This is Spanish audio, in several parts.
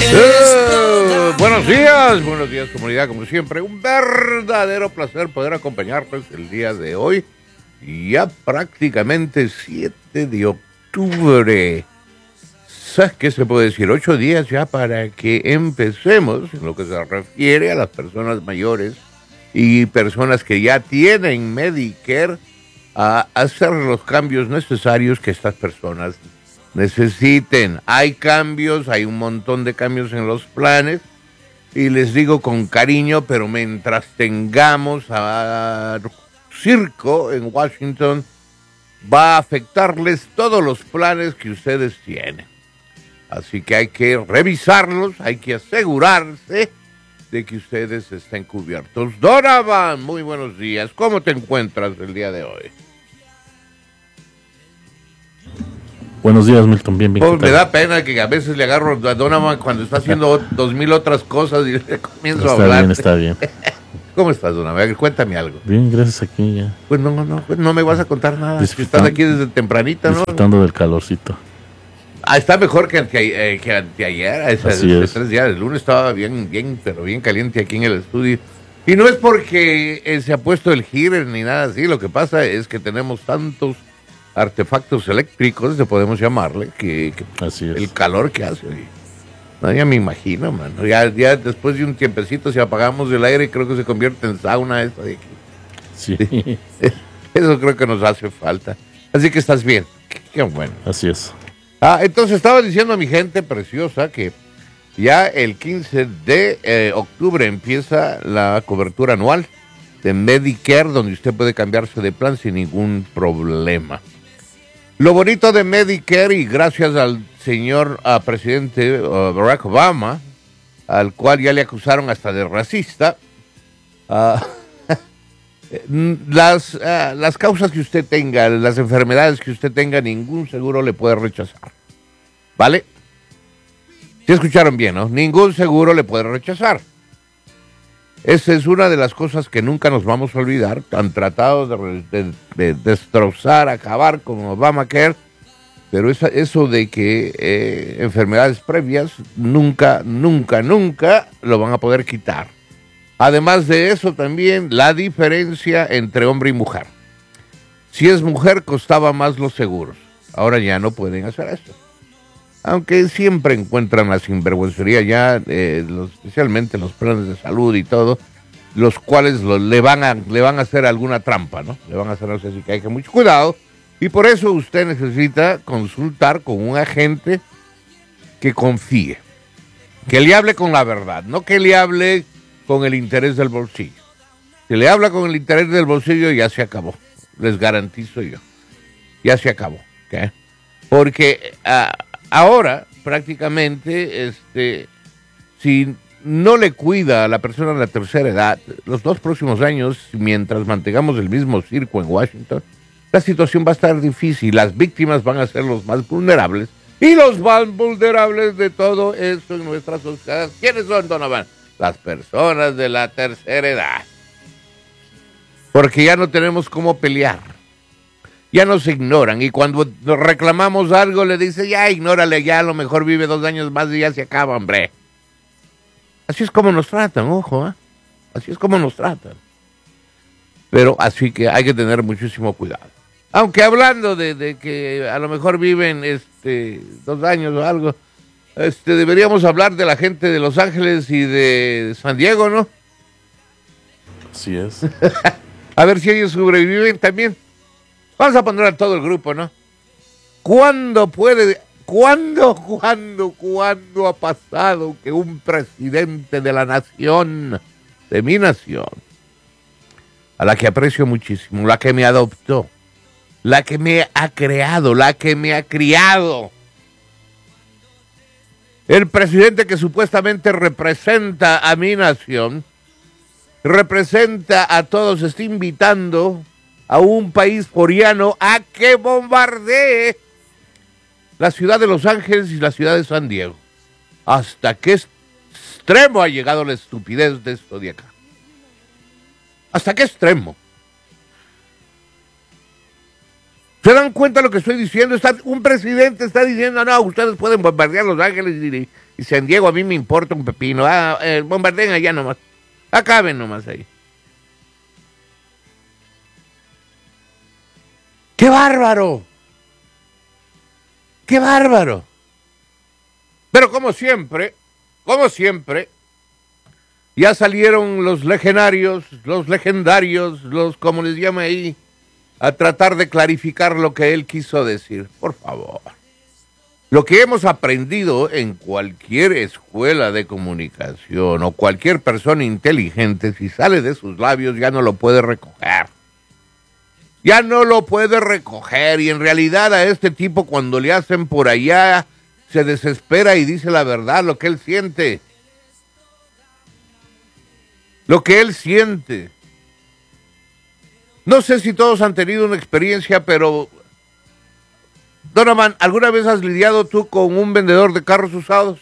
Buenos días comunidad, como siempre, un verdadero placer poder acompañarles el día de hoy, ya prácticamente 7 de octubre. ¿Sabes qué se puede decir? 8 días ya para que empecemos en lo que se refiere a las personas mayores y personas que ya tienen Medicare a hacer los cambios necesarios que estas personas necesiten. Hay cambios, hay un montón de cambios en los planes. Y les digo con cariño, pero mientras tengamos a circo en Washington, va a afectarles todos los planes que ustedes tienen. Así que hay que revisarlos, hay que asegurarse de que ustedes estén cubiertos. Donovan, muy buenos días. ¿Cómo te encuentras el día de hoy? Buenos días, Milton. Bien. Pues me da pena que a veces le agarro a Donovan cuando está haciendo 2000 otras cosas y le comienzo a hablar. Está bien. ¿Cómo estás, Donovan? Cuéntame algo. Bien, gracias, aquí ya. Pues no me vas a contar nada. Estás aquí desde tempranita, ¿no? Disfrutando del calorcito. Está mejor que anteayer. Así es. 3 días. El lunes estaba bien, pero bien caliente aquí en el estudio. Y no es porque se ha puesto el heater ni nada así. Lo que pasa es que tenemos tantos artefactos eléctricos, le podemos llamarle, que así es. El calor que hace. No, ya me imagino, mano. Ya después de un tiempecito, si apagamos el aire, creo que se convierte en sauna esto de aquí. Sí. Eso creo que nos hace falta. Así que estás bien. Qué bueno. Así es. Entonces estaba diciendo a mi gente preciosa que ya el 15 de octubre empieza la cobertura anual de Medicare, donde usted puede cambiarse de plan sin ningún problema. Lo bonito de Medicare, y gracias al señor presidente Barack Obama, al cual ya le acusaron hasta de racista, las causas que usted tenga, las enfermedades que usted tenga, ningún seguro le puede rechazar. ¿Vale? ¿Sí escucharon bien, no? Ningún seguro le puede rechazar. Esa es una de las cosas que nunca nos vamos a olvidar. Han tratado de destrozar, acabar con Obamacare, pero eso de que enfermedades previas nunca lo van a poder quitar. Además de eso también la diferencia entre hombre y mujer. Si es mujer costaba más los seguros. Ahora ya no pueden hacer eso. Aunque siempre encuentran la sinvergüencería ya, especialmente en los planes de salud y todo, los cuales le van a hacer alguna trampa, ¿no? Le van a hacer, no sé, así que hay que mucho cuidado. Y por eso usted necesita consultar con un agente que confíe, que le hable con la verdad, no que le hable con el interés del bolsillo. Si le habla con el interés del bolsillo, ya se acabó. Les garantizo yo. Ya se acabó. ¿Okay? Porque ahora, prácticamente, si no le cuida a la persona de la tercera edad, los 2 próximos años, mientras mantengamos el mismo circo en Washington, la situación va a estar difícil. Las víctimas van a ser los más vulnerables. Y los más vulnerables de todo eso en nuestra sociedad, ¿quiénes son, Donovan? Las personas de la tercera edad. Porque ya no tenemos cómo pelear. Ya nos ignoran, y cuando nos reclamamos algo le dice, ya ignórale, ya a lo mejor vive 2 años más y ya se acaba, hombre. Así es como nos tratan, ojo, así es como nos tratan. Pero así que hay que tener muchísimo cuidado. Aunque hablando de que a lo mejor viven 2 años o algo, deberíamos hablar de la gente de Los Ángeles y de San Diego, ¿no? Así es. A ver si ellos sobreviven también. Vamos a poner a todo el grupo, ¿no? ¿Cuándo ha pasado que un presidente de la nación, de mi nación, a la que aprecio muchísimo, la que me adoptó, la que me ha creado, la que me ha criado, el presidente que supuestamente representa a mi nación, representa a todos, está invitando a un país coreano a que bombardee la ciudad de Los Ángeles y la ciudad de San Diego? ¿Hasta qué extremo ha llegado la estupidez de esto de acá? ¿Hasta qué extremo? ¿Se dan cuenta de lo que estoy diciendo? Un presidente está diciendo, no, ustedes pueden bombardear Los Ángeles y San Diego, a mí me importa un pepino. Bombardeen allá nomás. Acaben nomás ahí. ¡Qué bárbaro! ¡Qué bárbaro! Pero como siempre, ya salieron los legionarios, los legendarios, los como les llama ahí, a tratar de clarificar lo que él quiso decir. Por favor. Lo que hemos aprendido en cualquier escuela de comunicación o cualquier persona inteligente, si sale de sus labios ya no lo puede recoger. Ya no lo puede recoger, y en realidad a este tipo cuando le hacen por allá se desespera y dice la verdad, lo que él siente. Lo que él siente. No sé si todos han tenido una experiencia, pero Donovan, ¿alguna vez has lidiado tú con un vendedor de carros usados?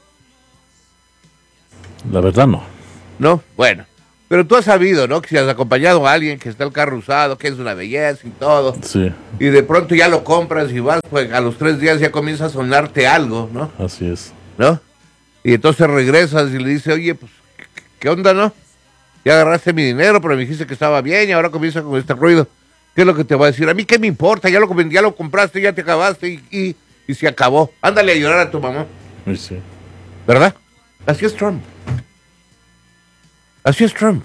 La verdad no. No, bueno. Pero tú has sabido, ¿no? Que si has acompañado a alguien que está el carro usado, que es una belleza y todo. Sí. Y de pronto ya lo compras y vas, pues a los 3 días ya comienza a sonarte algo, ¿no? Así es. ¿No? Y entonces regresas y le dices, oye, pues, ¿qué onda, no? Ya agarraste mi dinero, pero me dijiste que estaba bien y ahora comienza con este ruido. ¿Qué es lo que te va a decir? A mí qué me importa, ya lo compraste, ya te acabaste y se acabó. Ándale a llorar a tu mamá. Sí. ¿Verdad? Así es Trump. Así es Trump.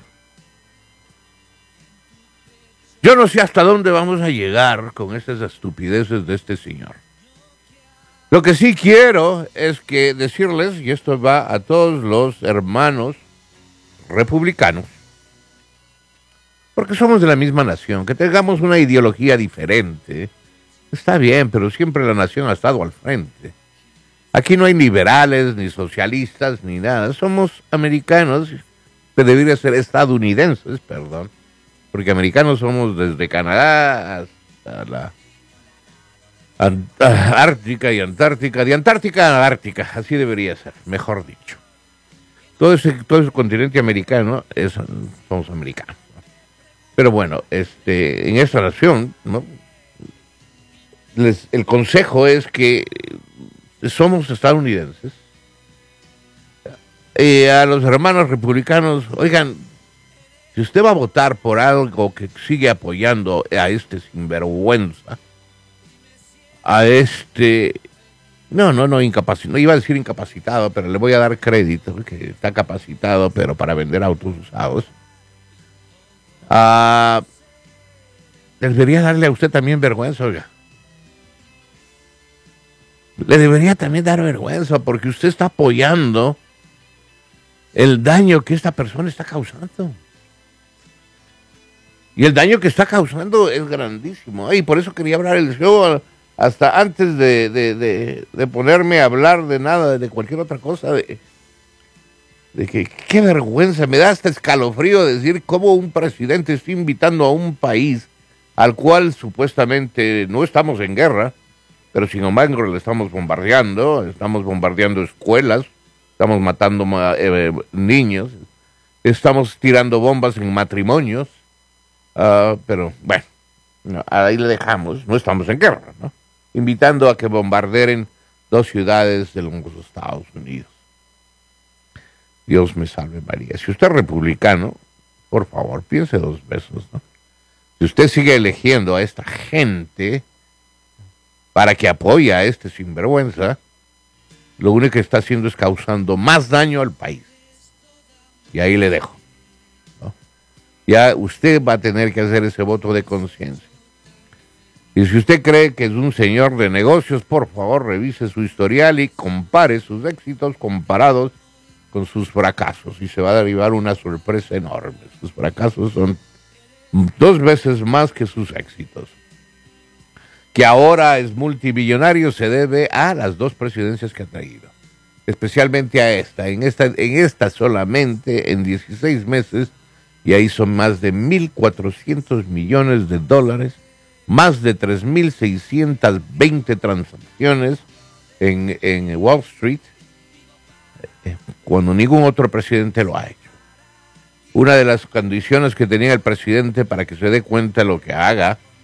Yo no sé hasta dónde vamos a llegar con estas estupideces de este señor. Lo que sí quiero es que decirles, y esto va a todos los hermanos republicanos, porque somos de la misma nación, que tengamos una ideología diferente, está bien, pero siempre la nación ha estado al frente. Aquí no hay liberales, ni socialistas, ni nada, somos americanos, que debería ser estadounidenses, perdón, porque americanos somos desde Canadá hasta la Ártica y Antártica, de Antártica a Ártica, así debería ser, mejor dicho. Todo ese continente americano somos americanos. Pero bueno, en esta nación, ¿no? El consejo es que somos estadounidenses. A los hermanos republicanos, oigan, si usted va a votar por algo que sigue apoyando a este sinvergüenza, no, incapacitado, no iba a decir incapacitado, pero le voy a dar crédito, que está capacitado, pero para vender autos usados. Debería darle a usted también vergüenza, oiga. Le debería también dar vergüenza, porque usted está apoyando el daño que esta persona está causando. Y el daño que está causando es grandísimo. Y por eso quería hablar el show hasta antes de ponerme a hablar de nada, de cualquier otra cosa, de que qué vergüenza, me da hasta escalofrío decir cómo un presidente está invitando a un país al cual supuestamente no estamos en guerra, pero sin embargo le estamos bombardeando escuelas, estamos matando niños, estamos tirando bombas en matrimonios, pero bueno, no, ahí le dejamos, no estamos en guerra, ¿no? Invitando a que bombardeen 2 ciudades de los Estados Unidos. Dios me salve María. Si usted es republicano, por favor, piense 2 veces, ¿no? Si usted sigue eligiendo a esta gente para que apoye a este sinvergüenza, lo único que está haciendo es causando más daño al país. Y ahí le dejo, ¿no? Ya usted va a tener que hacer ese voto de conciencia. Y si usted cree que es un señor de negocios, por favor, revise su historial y compare sus éxitos comparados con sus fracasos. Y se va a derivar una sorpresa enorme. Sus fracasos son 2 veces más que sus éxitos. Que ahora es multimillonario se debe a las 2 presidencias que ha traído. Especialmente a esta. En esta solamente, en 16 meses, ya hizo más de $1,400 millones, más de 3,620 transacciones en Wall Street, cuando ningún otro presidente lo ha hecho. Una de las condiciones que tenía el presidente para que se dé cuenta de lo que haga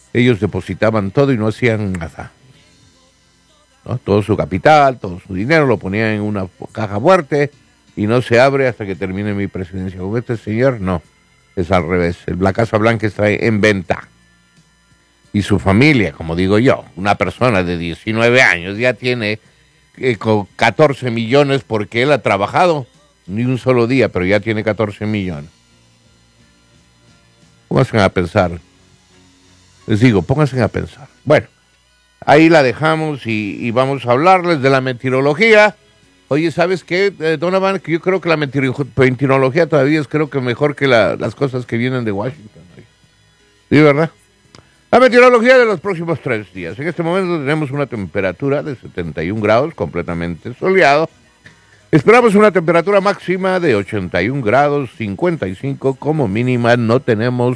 ellos depositaban todo y no hacían nada, ¿no? Todo su capital, todo su dinero lo ponían en una caja fuerte y no se abre hasta que termine mi presidencia. Con este señor, no, es al revés. La Casa Blanca está en venta. Y su familia, como digo yo, una persona de 19 años ya tiene con 14 millones porque él ha trabajado ni un solo día, pero ya tiene 14 millones. Pónganse a pensar. Les digo, pónganse a pensar. Bueno, ahí la dejamos y vamos a hablarles de la meteorología. Oye, ¿sabes qué, Donovan? Que yo creo que la meteorología todavía es creo que mejor que las cosas que vienen de Washington. ¿Sí, verdad? La meteorología de los próximos 3 días. En este momento tenemos una temperatura de 71 grados, completamente soleado. Esperamos una temperatura máxima de 81 grados, 55 como mínima. No tenemos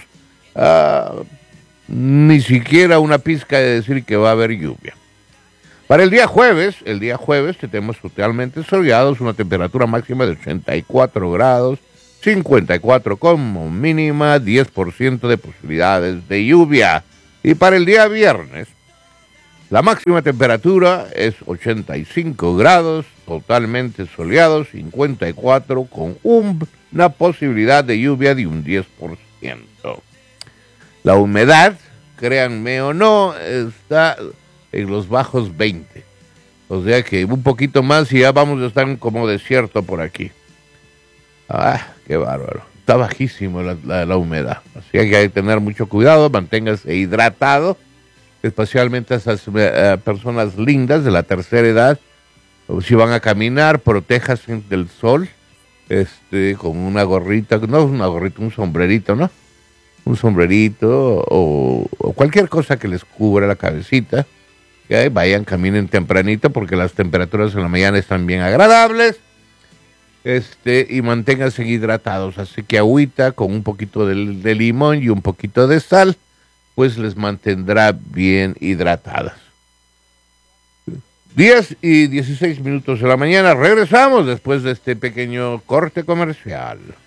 ni siquiera una pizca de decir que va a haber lluvia. Para el día jueves tenemos totalmente soleados, una temperatura máxima de 84 grados, 54 como mínima, 10% de posibilidades de lluvia. Y para el día viernes, la máxima temperatura es 85 grados, totalmente soleado, 54 con una posibilidad de lluvia de un 10%. La humedad, créanme o no, está en los bajos 20. O sea que un poquito más y ya vamos a estar como desierto por aquí. Ah, qué bárbaro. Está bajísimo la humedad. Así que hay que tener mucho cuidado, manténgase hidratado, especialmente esas personas lindas de la tercera edad. Si van a caminar, protéjase del sol, con una gorrita, no una gorrita, un sombrerito, ¿no? Un sombrerito o cualquier cosa que les cubra la cabecita. Que vayan, caminen tempranito porque las temperaturas en la mañana están bien agradables. Y manténganse hidratados, así que agüita con un poquito de limón y un poquito de sal, pues les mantendrá bien hidratadas. 10:16 de la mañana, regresamos después de este pequeño corte comercial.